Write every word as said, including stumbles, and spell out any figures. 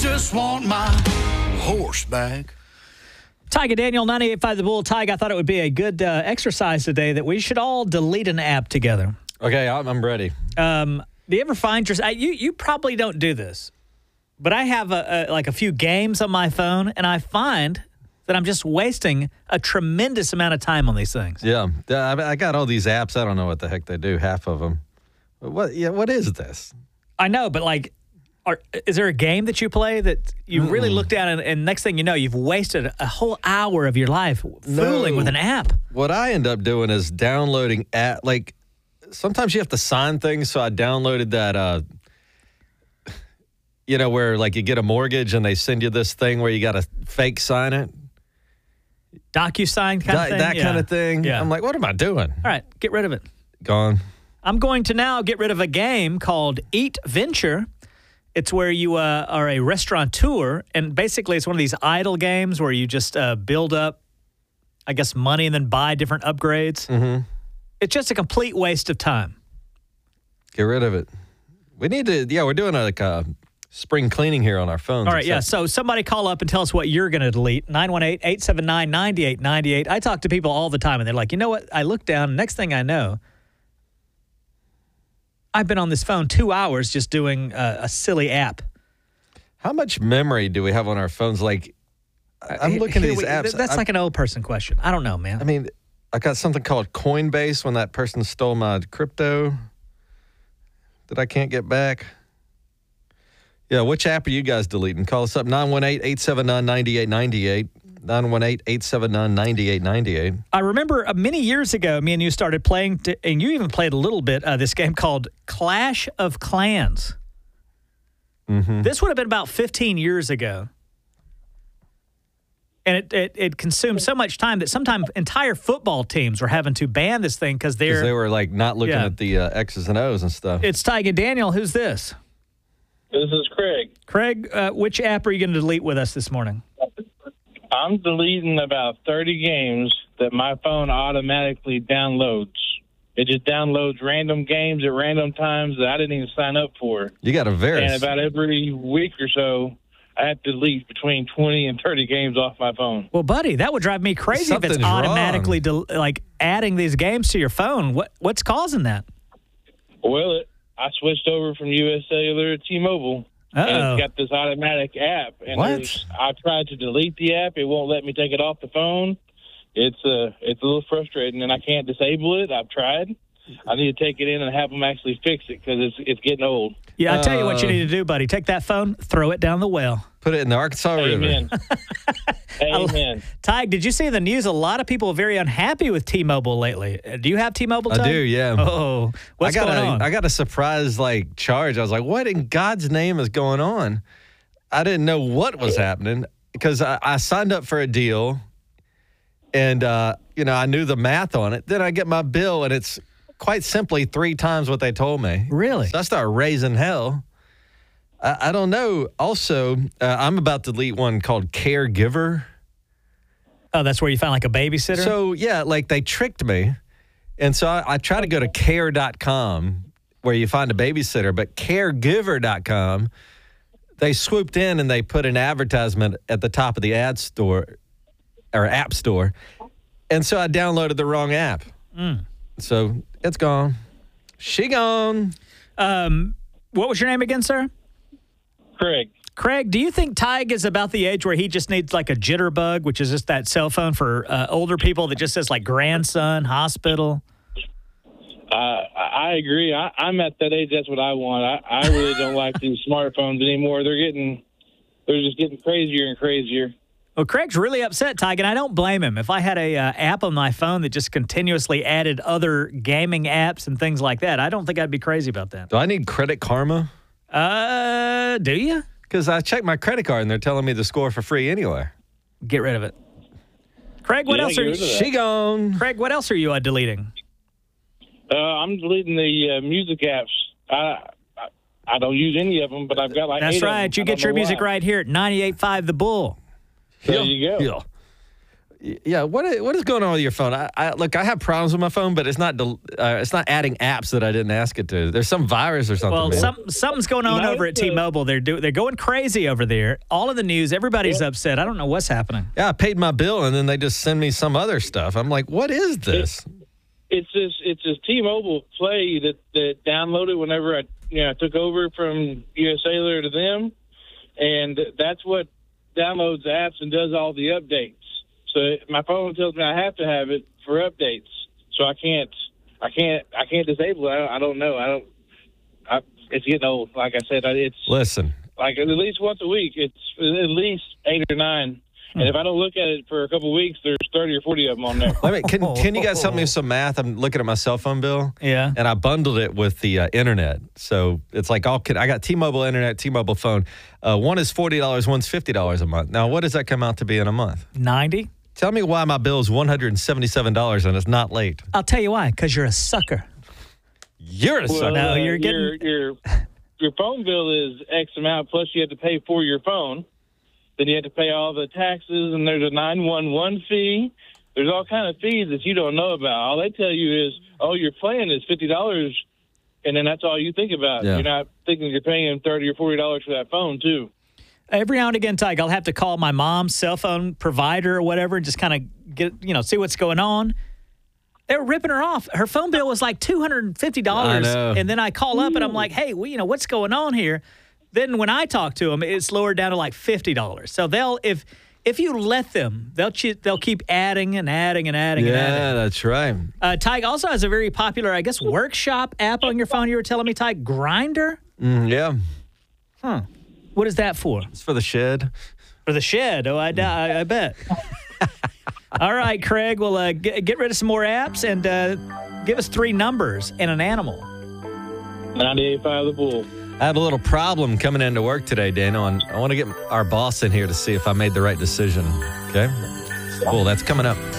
just want my horse back. Tyga Daniel, ninety-eight point five The Bull. Tyga, I thought it would be a good uh, exercise today that we should all delete an app together. Okay, I'm, I'm ready. Um, do you ever find yourself, you, you probably don't do this, but I have a, a, like a few games on my phone, and I find that I'm just wasting a tremendous amount of time on these things. Yeah, I I got all these apps. I don't know what the heck they do, half of them. What? Yeah, what is this? I know, but like, are, is there a game that you play that you really look down and, and next thing you know, you've wasted a whole hour of your life fooling No. with an app? What I end up doing is downloading app. Like sometimes you have to sign things, so I downloaded that. Uh, you know, where like you get a mortgage and they send you this thing where you got to fake sign it. DocuSign kind that, of thing? That yeah. kind of thing. Yeah. I'm like, what am I doing? All right, get rid of it. Gone. I'm going to now get rid of a game called Eat Venture. It's where you uh, are a restaurateur, and basically it's one of these idle games where you just uh, build up, I guess, money and then buy different upgrades. Mm-hmm. It's just a complete waste of time. Get rid of it. We need to, yeah, we're doing a, like a spring cleaning here on our phones. All right, yeah, so somebody call up and tell us what you're going to delete. nine one eight, eight seven nine, nine eight nine eight. I talk to people all the time, and they're like, you know what? I look down, next thing I know, I've been on this phone two hours just doing uh, a silly app. How much memory do we have on our phones? Like, I'm looking at Here these we- apps. That's I'm- like an old person question. I don't know, man. I mean, I got something called Coinbase when that person stole my crypto that I can't get back. Yeah, which app are you guys deleting? Call us up, nine one eight, eight seven nine, nine eight nine eight, nine one eight, eight seven nine, nine eight nine eight. I remember uh, many years ago, me and you started playing, t- and you even played a little bit, uh, this game called Clash of Clans. Mm-hmm. This would have been about fifteen years ago. And it, it, it consumed so much time that sometimes entire football teams were having to ban this thing because they're... Because they were, like, not looking Yeah. at the uh, X's and O's and stuff. It's Tyga Daniel. Who's this? This is Craig. Craig, uh, which app are you going to delete with us this morning? I'm deleting about thirty games that my phone automatically downloads. It just downloads random games at random times that I didn't even sign up for. You got a very... And about every week or so, I have to delete between twenty and thirty games off my phone. Well, buddy, that would drive me crazy if Something's it's automatically, wrong. del- like, adding these games to your phone. What What's causing that? Well, it, I switched over from U S Cellular to T-Mobile. Uh-oh. And it's got this automatic app. And What? there's- I tried to delete the app. It won't let me take it off the phone. It's uh, it's a little frustrating, and I can't disable it. I've tried. I need to take it in and have them actually fix it because it's it's getting old. Yeah, I tell you what you Uh, need to do, buddy. Take that phone, throw it down the well. Put it in the Arkansas River. Amen. Amen. Tyg, did you see in the news? A lot of people are very unhappy with T-Mobile lately. Uh, Do you have T-Mobile? I Tyg? do, yeah. Oh, what's I got going a, on? I got a surprise like charge. I was like, what in God's name is going on? I didn't know what was happening because I, I signed up for a deal and, uh, you know, I knew the math on it. Then I get my bill and it's quite simply three times what they told me. Really? So I start raising hell. I, I don't know. Also, uh, I'm about to delete one called Caregiver. Oh, that's where you find like a babysitter? So, yeah, like they tricked me. And so I, I try to go to care dot com where you find a babysitter, but caregiver dot com, they swooped in and they put an advertisement at the top of the ad store or app store. And so I downloaded the wrong app. Mm. So it's gone. She gone. Um, what was your name again, sir? Craig. Craig, do you think Tyg is about the age where he just needs like a jitterbug, which is just that cell phone for uh, older people that just says like grandson, hospital? Uh, I I agree. I, I'm at that age. That's what I want. I, I really don't like these smartphones anymore. They're getting, they're just getting crazier and crazier. Well, Craig's really upset, Tyg, and I don't blame him. If I had a uh, app on my phone that just continuously added other gaming apps and things like that, I don't think I'd be crazy about that. Do I need Credit Karma? Uh, do you? Because I checked my credit card and they're telling me the score for free anyway. Get rid of it. Craig, what Yeah, else get are rid of you? that. She gone. Craig, what else are you uh, deleting? Uh, I'm deleting the uh, music apps. I, I I don't use any of them, but I've got like That's eight of right. them. You I get don't your know music why. right here at ninety-eight point five The Bull. There Yeah, you go. Yeah. Yeah, what is, what is going on with your phone? I, I look, I have problems with my phone, but it's not del- uh, it's not adding apps that I didn't ask it to. There's some virus or something. Well, man. some, something's going on No, over at it's, uh, T-Mobile. They're do, they're going crazy over there. All in the news. Everybody's upset. I don't know what's happening. Yeah, I paid my bill and then they just send me some other stuff. I'm like, what is this? It's this it's this T-Mobile Play that that downloaded whenever I you know I took over from U S Cellular to them, and that's what downloads apps and does all the updates. So my phone tells me I have to have it for updates. So I can't, I can't, I can't disable it. I don't, I don't know. I don't. I, it's getting old. Like I said, it's Listen, like at least once a week. It's at least eight or nine. And if I don't look at it for a couple of weeks, there's thirty or forty of them on there. let me, can can you guys help me with some math? I'm looking at my cell phone bill. Yeah. And I bundled it with the uh, internet. So it's like all I got T-Mobile internet, T-Mobile phone. Uh, one is forty dollars, one's fifty dollars a month. Now, what does that come out to be in a month? ninety? Tell me why my bill is one hundred seventy-seven dollars and it's not late. I'll tell you why. Because you're a sucker. You're a sucker. no, uh, you're getting- your, your your phone bill is X amount plus you have to pay for your phone. Then you have to pay all the taxes, and there's a nine one one fee. There's all kind of fees that you don't know about. All they tell you is, oh, your plan is fifty dollars, and then that's all you think about. Yeah. You're not thinking you're paying thirty or forty dollars for that phone too. Every now and again, Tyke, I'll have to call my mom's cell phone provider or whatever and just kind of get, you know, see what's going on. They were ripping her off. Her phone bill was like two hundred fifty dollars. I know. And then I call up and I'm like, hey, well, you know, what's going on here? Then when I talk to them, it's lowered down to like fifty dollars. So they'll, if if you let them, they'll ch- they'll keep adding and adding and adding and Yeah, adding. that's right. Uh, Tyke also has a very popular, I guess, workshop app on your phone. You were telling me, Tyke, Grindr? Mm, yeah, Huh. What is that for? it's for the shed. For the shed. Oh, I, I, I bet. All right, Craig. Well, uh, get, get rid of some more apps and uh, give us three numbers and an animal. ninety-eight point five The Bull. I had a little problem coming into work today, Daniel, and I want to get our boss in here to see if I made the right decision. Okay? Cool. That's coming up.